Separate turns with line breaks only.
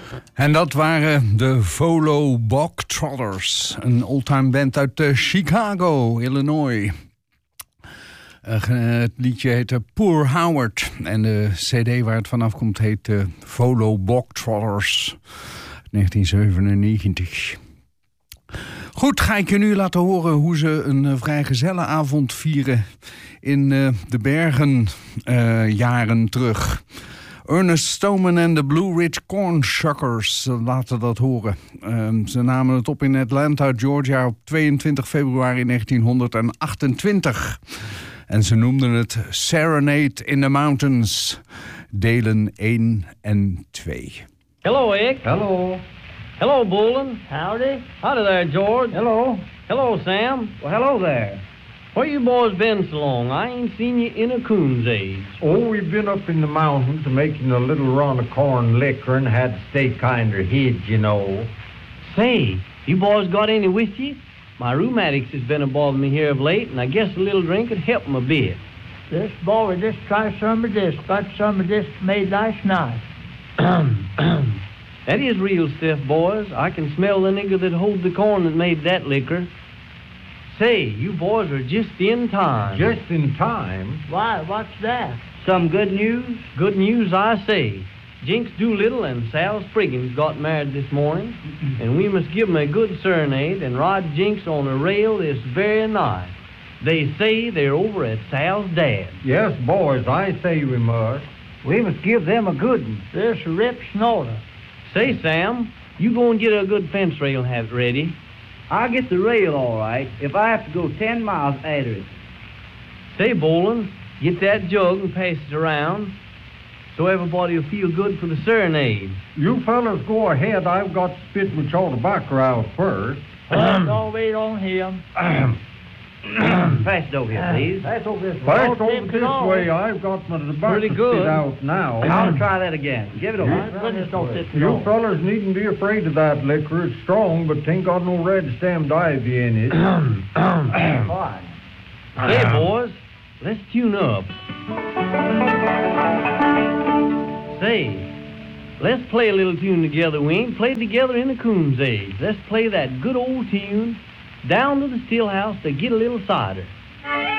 En dat waren de Volo Bog Trotters, een oldtime band uit Chicago, Illinois. Het liedje heette Poor Howard en de cd waar het vanaf komt heet Volo Bog Trotters, 1997. Goed, ga ik je nu laten horen hoe ze een vrijgezellenavond vieren in de bergen jaren terug. Ernest Stoneman en de Blue Ridge Cornshuckers laten dat horen. Ze namen het op in Atlanta, Georgia op 22 februari 1928. En ze noemden het Serenade in the Mountains, delen 1 en 2.
Hello, Ike.
Hello.
Hello, Bullen.
Howdy.
Howdy there, George.
Hello.
Hello, Sam.
Well, hello there.
Where you boys been so long? I ain't seen you in a coon's age.
Oh, we've been up in the mountains making a little run of corn liquor and had to stay kinder hid, you know.
Say, you boys got any with you? My rheumatics has been bothering me here of late, and I guess a little drink would help 'em a bit.
This boy, just try some of this. Got some of this made last night.
That is real stiff, boys. I can smell the nigger that holds the corn that made that liquor. Say, you boys are just in time.
Just in time?
Why, what's that?
Some good news? Good news, I say. Jinx Doolittle and Sal Spriggins got married this morning, and we must give 'em a good serenade and ride Jinx on a rail this very night. They say they're over at Sal's dad.
Yes, boys, I say we must.
We must give them a good one. This Rip Snorter.
Say, Sam, you go and get a good fence rail and have it ready.
I'll get the rail all right if I have to go 10 miles after it.
Say, Bolin, get that jug and pass it around so everybody will feel good for the serenade.
You fellas go ahead. I've got to spit my chaw tobacco out first.
Don't wait on him.
Pass it over here, please.
Pass over this way. Pass over this way. I've got my tobacco spit out now.
I'll try that again. Give it over.
You fellas needn't be afraid of that liquor. It's strong, but it ain't got no red stemmed ivy in it.
Fine.
Hey, boys, let's tune up. Say, let's play a little tune together. We ain't played together in a coon's age. Let's play that good old tune, Down to the Still House to Get a Little Cider.